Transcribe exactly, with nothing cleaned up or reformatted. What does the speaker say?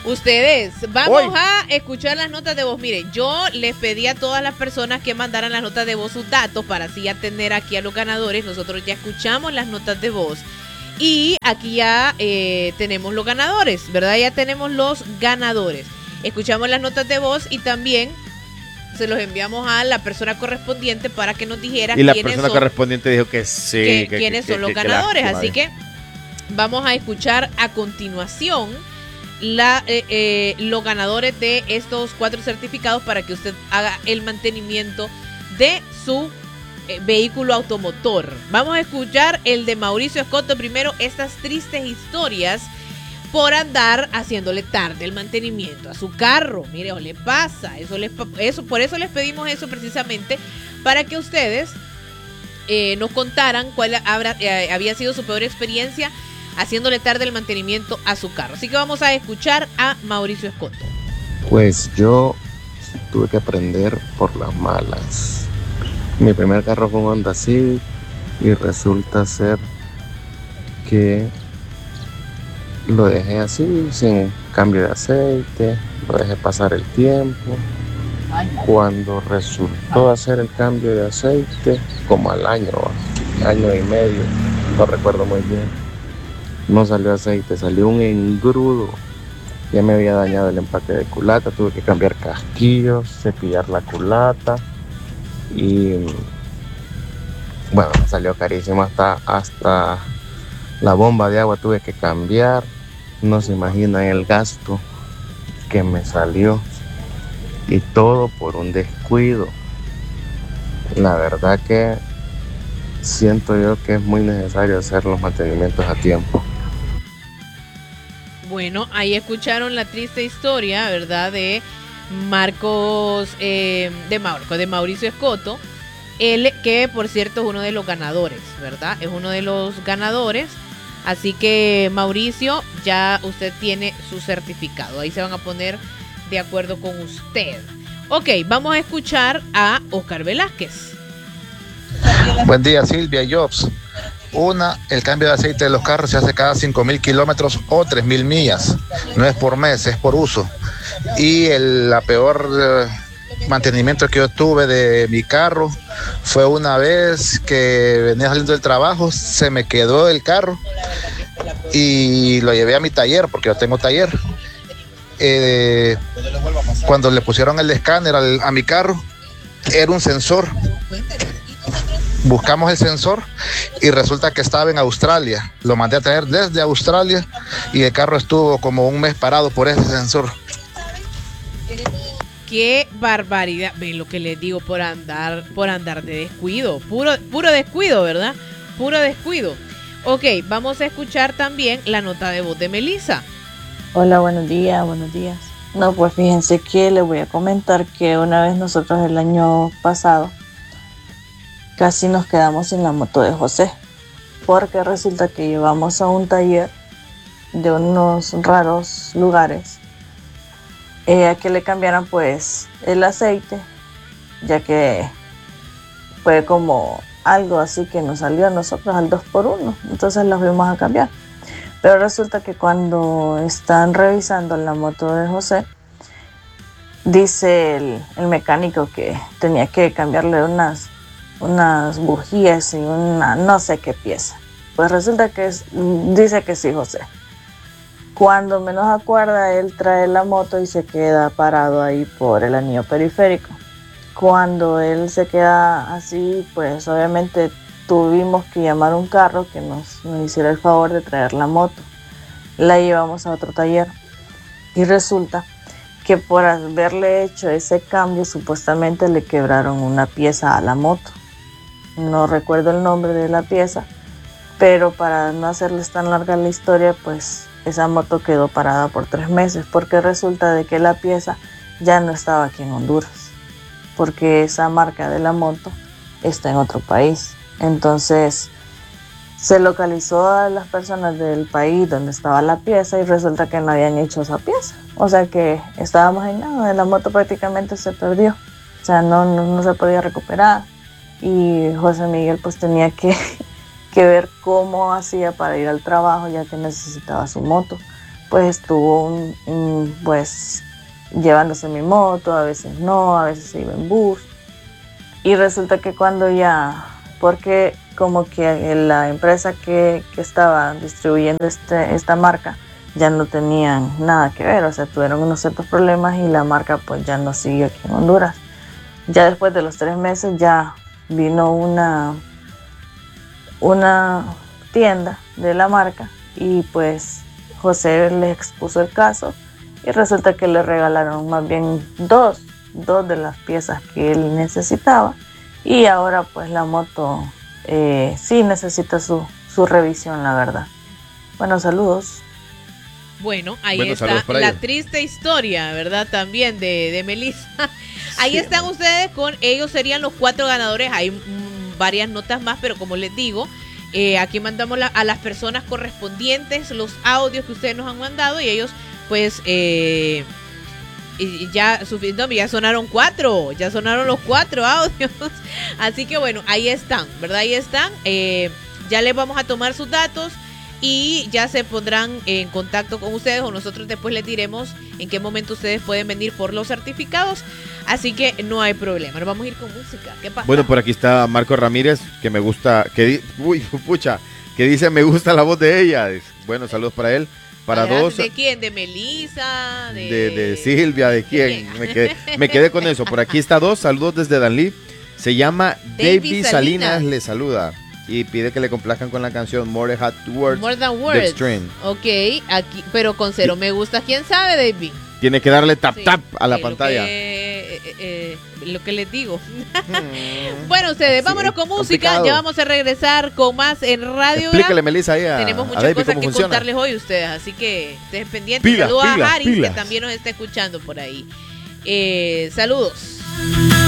Ustedes, vamos Hoy. a escuchar las notas de voz. Miren, yo les pedí a todas las personas que mandaran las notas de voz sus datos para así atender aquí a los ganadores. Nosotros ya escuchamos las notas de voz y aquí ya eh, tenemos los ganadores, ¿verdad? Ya tenemos los ganadores. Escuchamos las notas de voz y también se los enviamos a la persona correspondiente para que nos dijera Y la quiénes persona son, correspondiente dijo que sí. que- que- quiénes que- son los que- que ganadores. lástima, Así eh. que vamos a escuchar a continuación la, eh, eh, los ganadores de estos cuatro certificados para que usted haga el mantenimiento de su eh, vehículo automotor. Vamos a escuchar el de Mauricio Escoto primero, estas tristes historias por andar haciéndole tarde el mantenimiento a su carro. Mire, o le pasa, eso les, eso, por eso les pedimos eso precisamente, para que ustedes eh, nos contaran cuál habrá, eh, había sido su peor experiencia haciéndole tarde el mantenimiento a su carro. Así que vamos a escuchar a Mauricio Escoto. Pues yo tuve que aprender por las malas. Mi primer carro fue un Honda Civic y resulta ser que lo dejé así, sin cambio de aceite, lo dejé pasar el tiempo. Cuando resultó hacer el cambio de aceite, como al año, año y medio, no recuerdo muy bien, no salió aceite, salió un engrudo. Ya me había dañado el empaque de culata, tuve que cambiar casquillos, cepillar la culata y bueno, me salió carísimo, hasta, hasta la bomba de agua tuve que cambiar. No se imaginan el gasto que me salió y todo por un descuido. La verdad que siento yo que es muy necesario hacer los mantenimientos a tiempo. Bueno, ahí escucharon la triste historia, ¿verdad? De Marcos, eh, de Marco, de Mauricio Escoto, él que por cierto es uno de los ganadores, ¿verdad? Es uno de los ganadores. Así que Mauricio, ya usted tiene su certificado. Ahí se van a poner de acuerdo con usted. Ok, vamos a escuchar a Oscar Velázquez. Buen día, Silvia y Jobs. Una, el cambio de aceite de los carros se hace cada cinco mil kilómetros o tres mil millas. No es por mes, es por uso. Y el la peor eh, mantenimiento que yo tuve de mi carro fue una vez que venía saliendo del trabajo, se me quedó el carro y lo llevé a mi taller, porque yo tengo taller. Eh, cuando le pusieron el escáner al, a mi carro, era un sensor. Buscamos el sensor y resulta que estaba en Australia. Lo mandé a traer desde Australia y el carro estuvo como un mes parado por ese sensor. Qué barbaridad. Ven lo que les digo, por andar, por andar de descuido. Puro, puro descuido, ¿verdad? Puro descuido. Ok, vamos a escuchar también la nota de voz de Melissa. Hola, buenos días, buenos días. No, pues fíjense que les voy a comentar que una vez nosotros el año pasado casi nos quedamos sin la moto de José, porque resulta que llevamos a un taller de unos raros lugares eh, a que le cambiaran pues el aceite, ya que fue como algo así que nos salió a nosotros al dos por uno, entonces la fuimos a cambiar. Pero resulta que cuando están revisando la moto de José, dice el, el mecánico que tenía que cambiarle unas unas bujías y una no sé qué pieza. Pues resulta que es, dice que sí, José. Cuando menos acuerda, él trae la moto y se queda parado ahí por el anillo periférico. Cuando él se queda así, pues obviamente tuvimos que llamar a un carro que nos, nos hiciera el favor de traer la moto. La llevamos a otro taller y resulta que por haberle hecho ese cambio supuestamente le quebraron una pieza a la moto. No recuerdo el nombre de la pieza, pero para no hacerles tan larga la historia, pues esa moto quedó parada por tres meses, porque resulta de que la pieza ya no estaba aquí en Honduras, porque esa marca de la moto está en otro país. Entonces se localizó a las personas del país donde estaba la pieza y resulta que no habían hecho esa pieza. O sea que estábamos en nada, la moto prácticamente se perdió, o sea, no, no, no se podía recuperar. Y José Miguel pues tenía que, que ver cómo hacía para ir al trabajo, ya que necesitaba su moto. pues estuvo un, un, pues llevándose mi moto, a veces no, a veces se iba en bus. Y resulta que cuando ya, porque como que la empresa que, que estaba distribuyendo este, esta marca ya no tenían nada que ver, o sea, tuvieron unos ciertos problemas y la marca pues ya no siguió aquí en Honduras. Ya después de los tres meses ya vino una, una tienda de la marca y pues José le expuso el caso y resulta que le regalaron más bien dos, dos de las piezas que él necesitaba y ahora pues la moto eh, sí necesita su, su revisión, la verdad. Bueno, saludos. Bueno, ahí bueno, está la ella. Triste historia, ¿verdad? También de, de Melissa. Ahí sí, están ustedes con, ellos serían los cuatro ganadores. Hay mmm, varias notas más, pero como les digo, eh, aquí mandamos la, a las personas correspondientes los audios que ustedes nos han mandado y ellos pues eh, ya, no, ya sonaron cuatro, ya sonaron los cuatro audios. Así que bueno, ahí están, ¿verdad? Ahí están. Eh, ya les vamos a tomar sus datos y ya se pondrán en contacto con ustedes o nosotros después les diremos en qué momento ustedes pueden venir por los certificados. Así que no hay problema. Nos vamos a ir con música. ¿Qué pasa? Bueno, por aquí está Marco Ramírez, que me gusta, que di, uy, pucha, que dice me gusta la voz de ella. Bueno, saludos para él. Para Adelante. dos. ¿De quién? ¿De Melissa? ¿De, de, de Silvia? ¿De quién? Me quedé, me quedé con eso. Por aquí está dos. Saludos desde Danlí. Se llama David Salinas. Salinas. Le saluda. Y pide que le complazcan con la canción More Hot Words. More Than Words. Ok, aquí, pero con cero me gusta. ¿Quién sabe, David? Tiene que darle tap sí, tap a la eh, pantalla. Lo que, eh, eh, lo que les digo. Hmm. Bueno, ustedes, vámonos sí, con música. Complicado. Ya vamos a regresar con más en Radio. Explíquele, Melissa, ahí a, tenemos muchas a David, cosas que funciona. contarles hoy a ustedes, así que estén pendientes. Pilas, saludos pilas, a Haris, pilas. que también nos está escuchando por ahí. Eh, saludos.